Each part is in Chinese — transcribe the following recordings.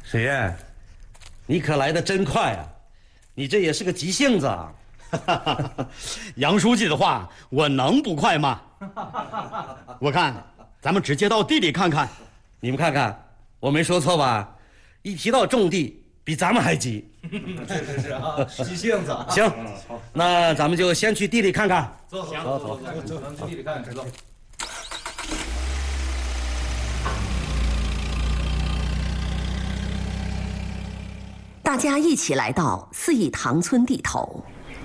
水源，你可来得真快啊！你这也是个急性子啊！ 杨书记的话，我能不快吗？我看咱们直接到地里看看。 你们看看，我没说错吧？一提到种地，比咱们还急。 是啊，急性子。 行，那咱们就先去地里看看。 走，咱们去地里看看，走。 大家一起来到四义塘村地头。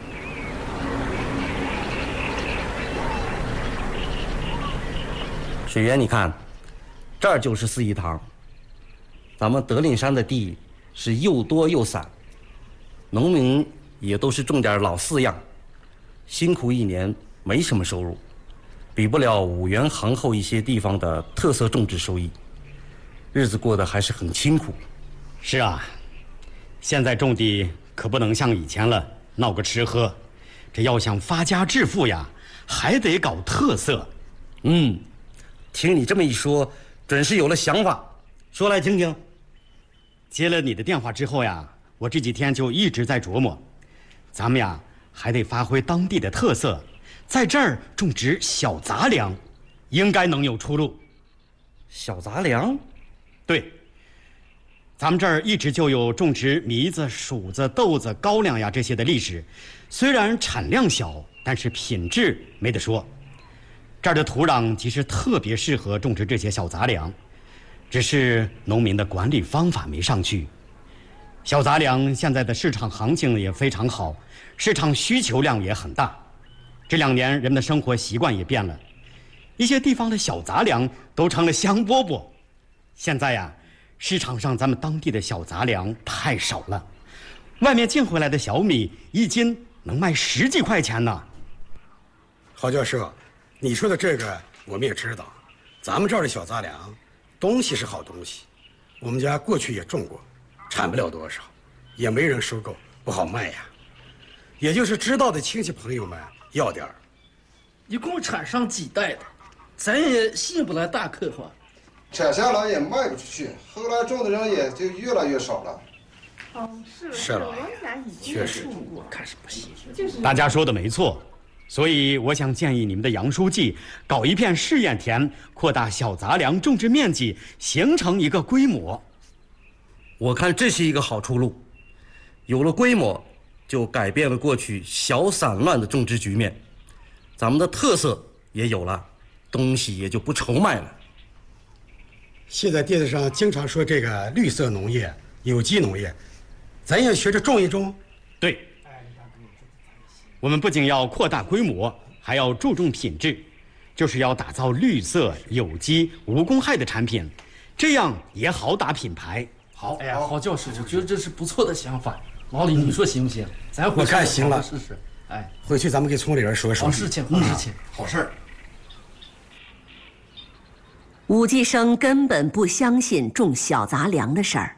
水源，你看，这儿就是四义塘。咱们德令山的地是又多又散，农民也都是种点老四样，辛苦一年没什么收入，比不了五原杭后一些地方的特色种植收益，日子过得还是很清苦。 是啊，现在种地可不能像以前了，闹个吃喝，这要想发家致富呀，还得搞特色。 听你这么一说，准是有了想法，说来听听。 接了你的电话之后呀，我这几天就一直在琢磨，咱们呀还得发挥当地的特色，在这儿种植小杂粮，应该能有出路。 小杂粮？ 对，咱们这儿一直就有种植糜子、黍子、豆子、高粱呀这些的历史，虽然产量小，但是品质没得说。这儿的土壤其实特别适合种植这些小杂粮，只是农民的管理方法没上去。小杂粮现在的市场行情也非常好，市场需求量也很大。这2年人们的生活习惯也变了，一些地方的小杂粮都成了香饽饽。现在呀，市场上咱们当地的小杂粮太少了，外面进回来的小米1斤能卖10几块钱呢。 郝教授，你说的这个我们也知道，咱们这儿的小杂粮东西是好东西，我们家过去也种过，产不了多少，也没人收购，不好卖呀。也就是知道的亲戚朋友们要点儿。 一共产上几代的，咱也吸引不来大客户。 产下来也卖不出去，后来种的人也就越来越少了。 是了，确实， 看是不行。 大家说的没错，所以我想建议你们的杨书记搞一片试验田，扩大小杂粮种植面积，形成一个规模。 我看这是一个好出路，有了规模，就改变了过去小散乱的种植局面，咱们的特色也有了，东西也就不愁卖了。 现在电视上经常说这个绿色农业、有机农业，咱也学着种一种。 对，我们不仅要扩大规模，还要注重品质，就是要打造绿色、有机、无公害的产品，这样也好打品牌。 好，哎呀，郝教授，我觉得这是不错的想法。老李，你说行不行？咱回去我看行了， 试试。哎， 回去咱们给村里人说说。 好事情，好事情，好事儿。 武继生根本不相信种小杂粮的事儿。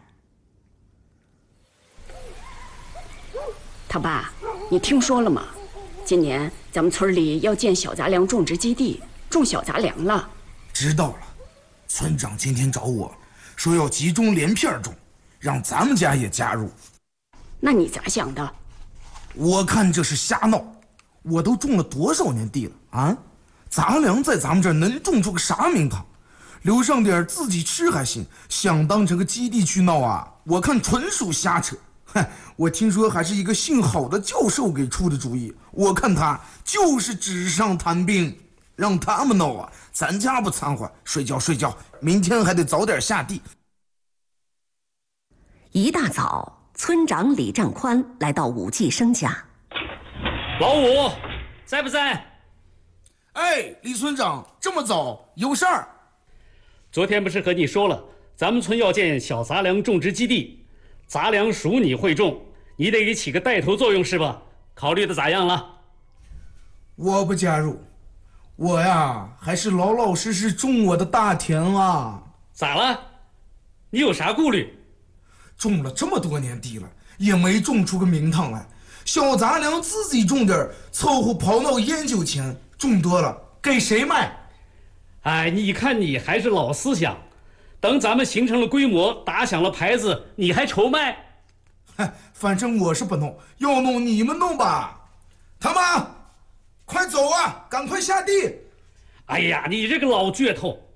他爸，你听说了吗？今年咱们村里要建小杂粮种植基地，种小杂粮了。 知道了，村长今天找我说要集中连片种，让咱们家也加入。 那你咋想的？ 我看这是瞎闹，我都种了多少年地了啊！杂粮在咱们这儿能种出个啥名堂？留上点自己吃还行，想当成个基地去闹啊，我看纯属瞎扯。哼，我听说还是一个姓郝的教授给出的主意，我看他就是纸上谈兵，让他们闹啊，咱家不掺和，睡觉睡觉，明天还得早点下地。 一大早，村长李占宽来到武继生家。 老五，在不在？ 哎，李村长，这么早有事儿？ 昨天不是和你说了，咱们村要建小杂粮种植基地，杂粮属你会种，你得给起个带头作用是吧？考虑的咋样了？ 我不加入，我呀还是老老实实种我的大田啊。 咋了？你有啥顾虑？ 种了这么多年地了，也没种出个名堂来。小杂粮自己种点，凑合跑闹烟酒钱，种多了给谁卖？ 哎，你看你还是老思想， 等咱们形成了规模，打响了牌子，你还愁卖？ 嗨，反正我是不弄，要弄你们弄吧。他妈，快走啊，赶快下地！ 哎呀，你这个老倔头，